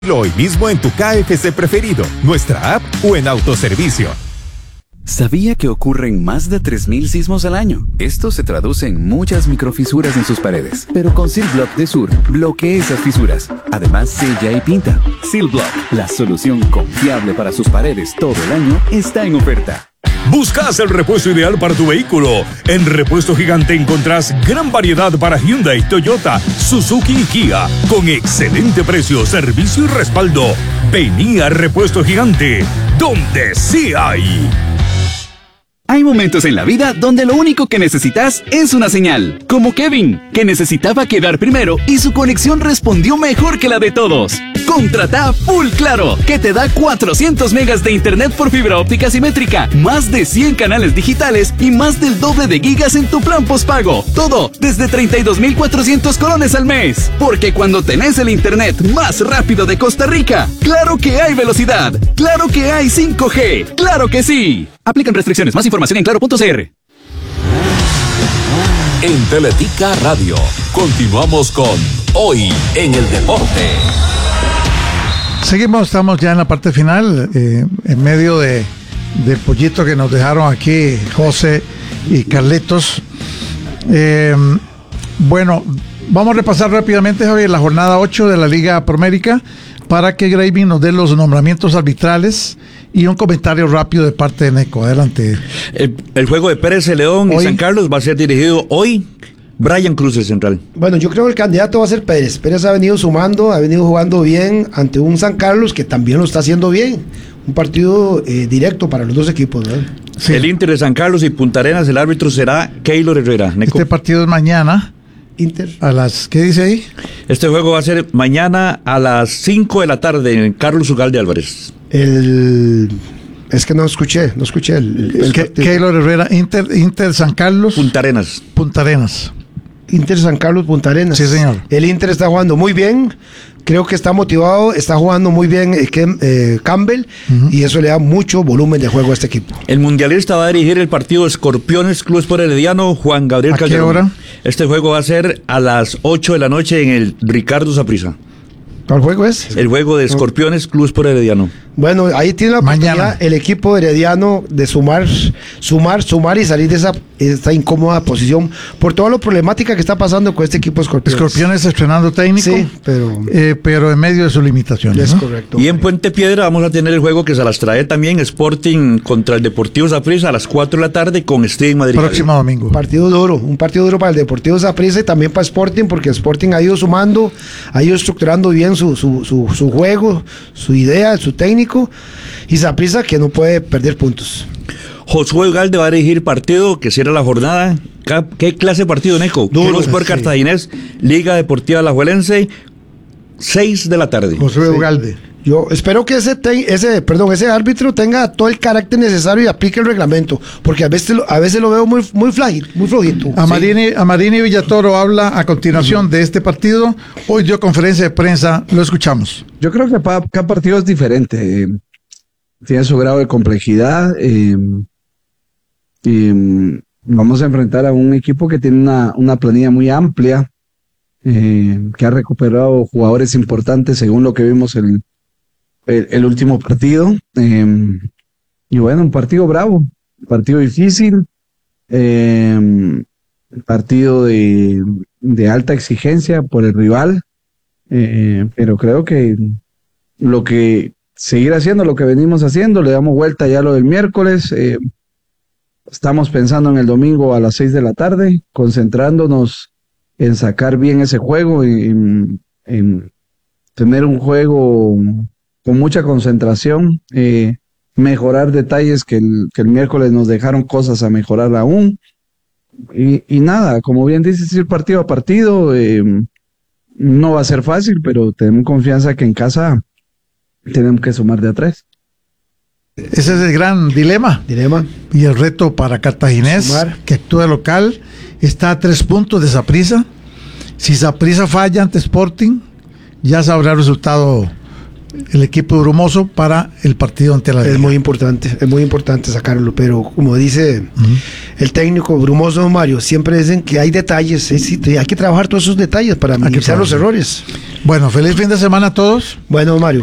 Hoy mismo en tu KFC preferido, nuestra app o en autoservicio. ¿Sabía que ocurren más de 3.000 sismos al año? Esto se traduce en muchas microfisuras en sus paredes. Pero con Silblock de Sur, bloquea esas fisuras. Además, sella y pinta. Silblock, la solución confiable para sus paredes todo el año, está en oferta. ¿Buscas el repuesto ideal para tu vehículo? En Repuesto Gigante encontrás gran variedad para Hyundai, Toyota, Suzuki y Kia, con excelente precio, servicio y respaldo. Vení a Repuesto Gigante, donde sí hay. Hay momentos en la vida donde lo único que necesitas es una señal. Como Kevin, que necesitaba quedar primero y su conexión respondió mejor que la de todos. Contrata Full Claro, que te da 400 megas de internet por fibra óptica simétrica, más de 100 canales digitales y más del doble de gigas en tu plan postpago. Todo desde 32,400 colones al mes. Porque cuando tenés el internet más rápido de Costa Rica, claro que hay velocidad, claro que hay 5G, claro que sí. Aplican restricciones. Más información en claro.cr. En Teletica Radio, continuamos con Hoy en el Deporte. Seguimos, estamos ya en la parte final, en medio del pollito que nos dejaron aquí José y Carlitos. Bueno, vamos a repasar rápidamente, Javier, la jornada 8 de la Liga Promérica para que Gravy nos dé los nombramientos arbitrales y un comentario rápido de parte de Neco. Adelante. El juego de Pérez León y San Carlos va a ser dirigido hoy. Brian Cruz, el central. Bueno, yo creo que el candidato va a ser Pérez. Pérez ha venido sumando, ha venido jugando bien ante un San Carlos que también lo está haciendo bien. Un partido directo para los dos equipos, ¿verdad? Sí. El Inter de San Carlos y Punta Arenas, el árbitro será Keylor Herrera. Neco. Este partido es mañana. Inter. A las, ¿qué dice ahí? Este juego va a ser mañana a las 5 de la tarde en Carlos Ugalde Álvarez. Es que no escuché Keylor Herrera, Inter San Carlos. Punta Arenas. Inter San Carlos, Punta Arenas. Sí, señor. El Inter está jugando muy bien. Creo que está motivado, está jugando muy bien Campbell, y eso le da mucho volumen de juego a este equipo. El mundialista va a dirigir el partido Escorpiones Club Sport Herediano, Juan Gabriel Calderón. ¿A qué hora? Este juego va a ser a las 8 de la noche en el Ricardo Saprissa. ¿Cuál juego es? El juego de Escorpiones Club Sport Herediano. Bueno, ahí tiene la oportunidad el equipo herediano de sumar y salir de esta incómoda posición por toda la problemática que está pasando con este equipo Escorpiones. Escorpiones estrenando técnico, sí, pero en medio de sus limitaciones. Es ¿no? correcto. Y en Puente Piedra vamos a tener el juego que se las trae también, Sporting contra el Deportivo Saprissa a las 4 de la tarde con Steven Madrid. Próximo domingo. Un partido duro para el Deportivo Saprissa y también para Sporting, porque Sporting ha ido sumando, ha ido estructurando bien su juego, su idea, su técnico, y Saprissa que no puede perder puntos. Josué Ugalde va a dirigir partido que cierra la jornada. ¿Qué clase de partido, Neco? Duro, Sport Cartaginés, Liga Deportiva Alajuelense, 6 de la tarde. Josué Ugalde. Yo espero que ese árbitro tenga todo el carácter necesario y aplique el reglamento, porque a veces lo veo muy flojito. Amarini Villatoro habla a continuación de este partido. Hoy dio conferencia de prensa, lo escuchamos. Yo creo que cada partido es diferente. Tiene su grado de complejidad. Vamos a enfrentar a un equipo que tiene una planilla muy amplia, que ha recuperado jugadores importantes según lo que vimos el último partido, y bueno, un partido bravo, un partido difícil, partido de alta exigencia por el rival, pero creo que seguir haciendo lo que venimos haciendo, le damos vuelta ya a lo del miércoles, estamos pensando en el domingo a las 6 de la tarde, concentrándonos en sacar bien ese juego, en tener un juego con mucha concentración, mejorar detalles que el miércoles nos dejaron cosas a mejorar aún, y nada, como bien dices, ir partido a partido, no va a ser fácil, pero tenemos confianza que en casa tenemos que sumar de a 3. Ese es el gran dilema. Y el reto para Cartaginés, que actúa local, está a 3 puntos de Saprissa. Si Saprissa falla ante Sporting, ya sabrá el resultado el equipo de Brumoso para el partido ante la Liga. Es muy importante sacarlo, pero como dice el técnico Brumoso, Mario, siempre dicen que hay detalles, hay que trabajar todos esos detalles para minimizar los errores. Bueno, feliz fin de semana a todos. Bueno, Mario.